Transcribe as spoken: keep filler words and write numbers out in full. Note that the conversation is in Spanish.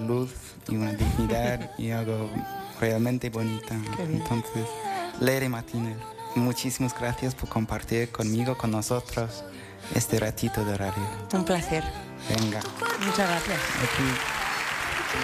luz y una dignidad y algo realmente bonito. Entonces, Leire Martínez, muchísimas gracias por compartir conmigo, con nosotros, este ratito de radio. Un placer. Venga. Muchas gracias. Aquí.